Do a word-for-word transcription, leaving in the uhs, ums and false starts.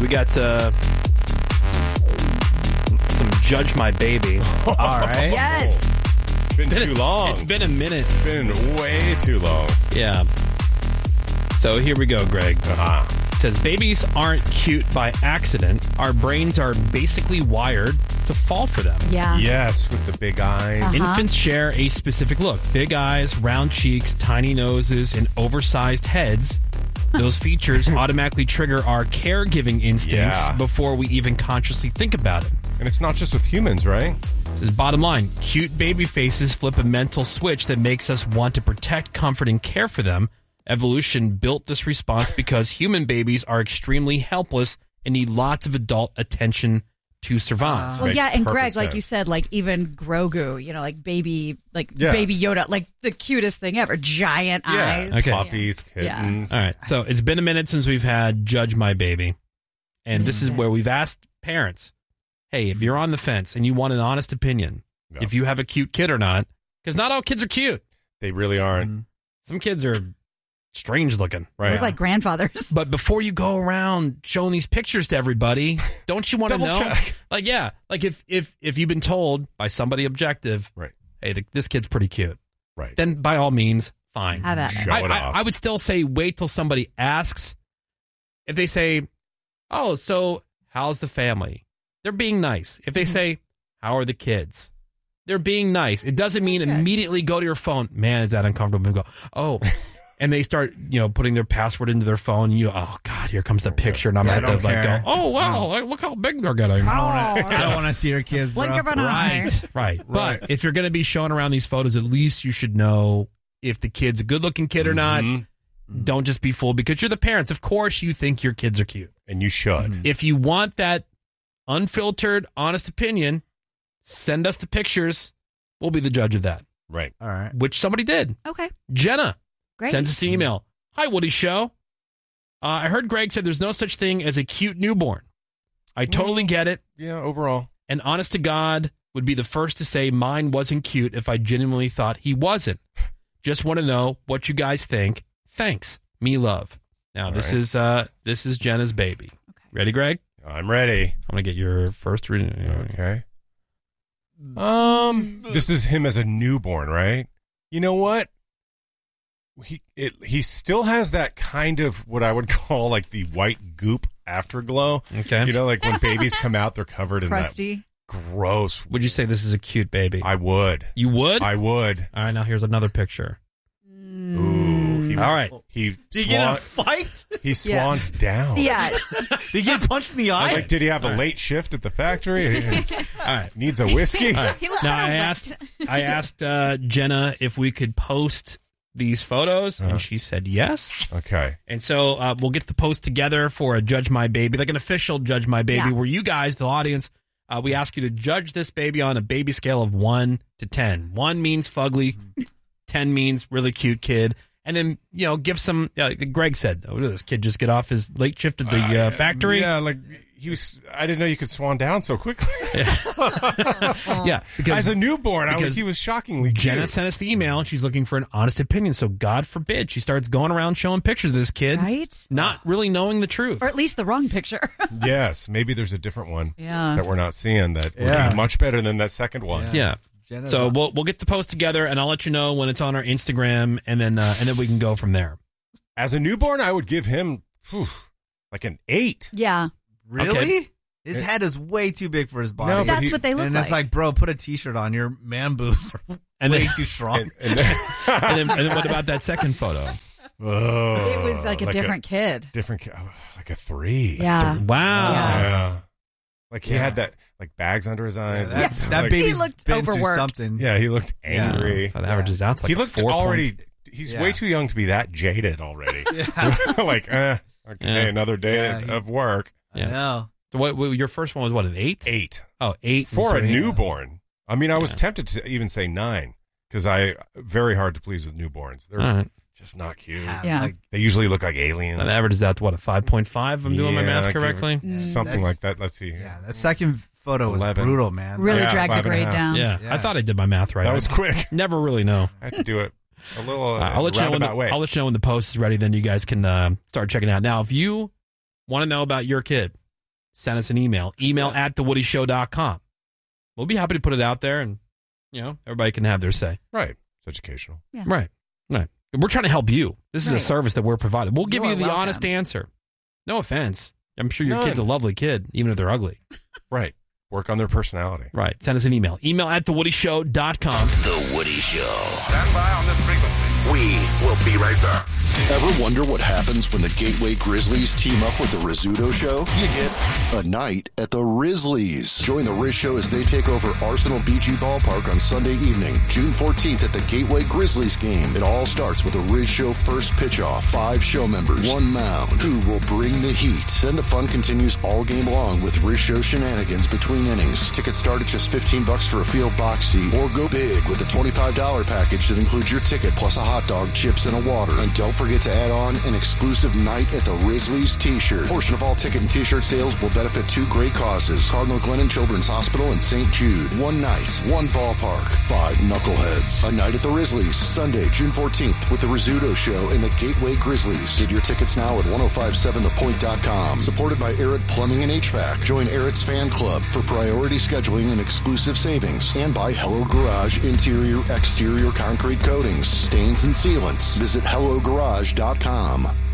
we got uh, some Judge My Baby. All right. Yes. It's been too long. It's been a minute. It's been way too long. Yeah. So here we go, Greg. Uh-huh. It says, babies aren't cute by accident. Our brains are basically wired to fall for them. Yeah. Yes, with the big eyes. Uh-huh. Infants share a specific look. Big eyes, round cheeks, tiny noses, and oversized heads. Those features automatically trigger our caregiving instincts Yeah. before we even consciously think about it. And it's not just with humans, right? This is bottom line. Cute baby faces flip a mental switch that makes us want to protect, comfort, and care for them. Evolution built this response because human babies are extremely helpless and need lots of adult attention to survive. Well, Makes yeah, and perfect Greg, like sense. you said, like even Grogu, you know, like baby, like Yeah. baby Yoda, like the cutest thing ever, giant eyes. Okay. Puppies, Yeah. kittens. All right. So it's been a minute since we've had Judge My Baby. And this is where we've asked parents, hey, if you're on the fence and you want an honest opinion, Yeah. if you have a cute kid or not, because not all kids are cute. They really aren't. Some kids are strange looking. Right. Look like grandfathers. But before you go around showing these pictures to everybody, don't you want to Double know? check. Like, yeah, like if if if you've been told by somebody objective, Right. hey, the, this kid's pretty cute, Right. then by all means, fine. Have at it. Show I, it I, off. I would still say wait till somebody asks. If they say, oh, so how's the family? They're being nice. If they say, how are the kids? They're being nice. It doesn't mean Okay. immediately go to your phone. Man, is that uncomfortable? And go, oh. And they start, you know, putting their password into their phone. And you, oh, God, here comes the picture. And I'm Yeah, going to I have to don't like care. go, oh, wow, like, look how big they're getting. I don't want to see your kids, bro. Blink of an eye. Right, right. Right. But if you're going to be showing around these photos, at least you should know if the kid's a good-looking kid or not. Mhm. Don't just be fooled because you're the parents. Of course, you think your kids are cute. And you should. If you want that unfiltered, honest opinion, send us the pictures. We'll be the judge of that, Right. All right. which somebody did. Okay, Jenna great. sends us an email. Hi, Woody Show. Uh, I heard Greg said there's no such thing as a cute newborn. I totally get it. Yeah, overall. And honest to God, would be the first to say mine wasn't cute if I genuinely thought he wasn't. Just want to know what you guys think. Thanks. Me love. Now, All this right. is uh, this is Jenna's baby. Ready, Greg? I'm ready. I'm going to get your first reading. Okay. Um, this is him as a newborn, right? You know what? He it, he still has that kind of what I would call like the white goop afterglow. Okay. You know, like when babies come out, they're covered in crusty. that gross. Would you say this is a cute baby? I would. you would? I would. All right, now here's another picture. Ooh. He, All right. He Did you get in a swan, fight? he swanned down. Yeah, Did you get punched in the I'm eye? like, did he have a late shift at the factory? All right. Needs a whiskey? He was Now, I kinda asked, I asked uh, Jenna if we could post these photos, Uh-huh. and she said yes. Okay. And so uh, we'll get the post together for a Judge My Baby, like an official Judge My Baby, Yeah. where you guys, the audience, uh, we ask you to judge this baby on a baby scale of one to ten. One means fugly, ten means really cute kid. And then, you know, give some, uh, like Greg said, oh, did this kid just get off his late shift at the uh, factory? Yeah, like he was. I didn't know you could swan down so quickly. Yeah, because As a newborn, I because was, he was shockingly Jenna cute. sent us the email, and she's looking for an honest opinion. So God forbid she starts going around showing pictures of this kid, right. not really knowing the truth. Or at least the wrong picture. Yes, maybe there's a different one Yeah. that we're not seeing that would Yeah. be much better than that second one. Yeah. Jenna's So on- we'll we'll get the post together, and I'll let you know when it's on our Instagram, and then uh, and then we can go from there. As a newborn, I would give him whew, like an eight. Yeah, really? Okay. His head is way too big for his body. No, but that's he- what they look and like. it's like, bro, put a T-shirt on. Your man boobs are And way then, too strong. And, and then, and then, and then what about that second photo? oh, it was like a different kid. different, ki- oh, like a three. Yeah. Wow. Yeah. Yeah. Like he Yeah. had that like bags under his eyes. that, Like- that like- baby's He looked been through overworked. something. Yeah, he looked Yeah. angry. So that averages out to like he looked four already. point- He's Yeah. way too young to be that jaded already. Yeah. like, eh, okay, Yeah. another day Yeah, he- of work. Yeah. I know. So what, what? Your first one was what, an eight? Eight Oh, eight for a and three. newborn. I mean, I was Yeah. tempted to even say nine because I very hard to please with newborns. They're All right. just not cute. Yeah. Like, They usually look like aliens. So that averages out to what, a five point five? If I'm doing my Yeah, math give it- correctly. Something That's- like that. Let's see. yeah, that second photo was eleven. brutal, man. Really Yeah, dragged the five and a grade half. down. Yeah. Yeah. I thought I did my math right. That I was quick. never really know. I had to do it a little Uh, I'll let you know when the, roundabout way. I'll let you know when the post is ready. Then you guys can uh, start checking it out. Now, if you want to know about your kid, send us an email. Email at the woody show dot com. We'll be happy to put it out there, and you know, everybody can have their say. Right. It's educational. Yeah. Right. Right. We're trying to help you. This is Right. a service that we're providing. We'll give You you are the welcome. honest answer. No offense. I'm sure your None. kid's a lovely kid, even if they're ugly. Right. Work on their personality. Right. Send us an email. Email at the woody show dot com. The Woody Show. Stand by on this frequency. We will be right back. Ever wonder what happens when the Gateway Grizzlies team up with the Rizzuto Show? You get a night at the Rizzlies. Join the Riz Show as they take over Arsenal B G Ballpark on Sunday evening, June fourteenth at the Gateway Grizzlies game. It all starts with a Riz Show first pitch-off. Five show members, one mound. Who will bring the heat? Then the fun continues all game long with Riz Show shenanigans between innings. Tickets start at just fifteen bucks for a field box seat, or go big with a twenty-five dollars package that includes your ticket plus a hot dog, chips, and a water. And don't forget to add on an exclusive Night at the Rizzlies t-shirt. Portion of all ticket and t-shirt sales will benefit two great causes: Cardinal Glennon Children's Hospital and Saint Jude. One night, one ballpark, five knuckleheads. A Night at the Rizzlies, Sunday, June fourteenth, with the Rizzuto Show and the Gateway Grizzlies. Get your tickets now at ten fifty-seven the point dot com. Supported by Arrett Plumbing and H V A C. Join Arrett's fan club for priority scheduling and exclusive savings. And by Hello Garage interior, exterior concrete coatings, stains, and sealants. Visit hello garage dot com.